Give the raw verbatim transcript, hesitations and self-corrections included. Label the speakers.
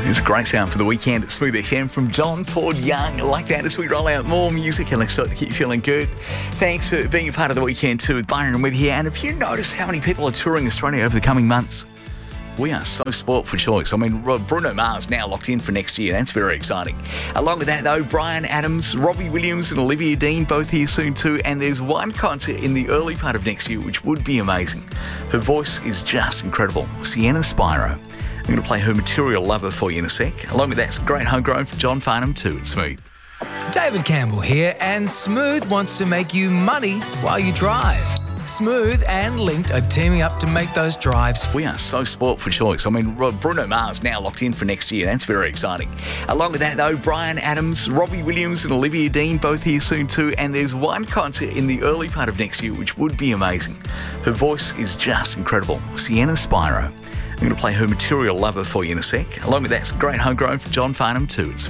Speaker 1: It's a great sound for the weekend at Smooth F M from John Ford Young. I like that as we roll out more music and let's start to keep you feeling good. Thanks for being a part of the weekend too with Byron and with here. And if you notice how many people are touring Australia over the coming months, we are so spoilt for choice. I mean, Bruno Mars now locked in for next year. That's very exciting. Along with that, though, Bryan Adams, Robbie Williams and Olivia Dean both here soon too. And there's one concert in the early part of next year which would be amazing. Her voice is just incredible. Sienna Spiro. I'm going to play her Material Lover for you in a sec. Along with that, some great homegrown from John Farnham too. It's Smooth.
Speaker 2: David Campbell here, and Smooth wants to make you money while you drive. Smooth and Linked are teaming up to make those drives.
Speaker 1: We are so spoilt for choice. I mean, Bruno Mars now locked in for next year. That's very exciting. Along with that, though, Bryan Adams, Robbie Williams and Olivia Dean both here soon too. And there's one concert in the early part of next year which would be amazing. Her voice is just incredible. Sienna Spiro. I'm going to play her Material Lover for you in a sec. Along with that, some great homegrown from John Farnham too. It's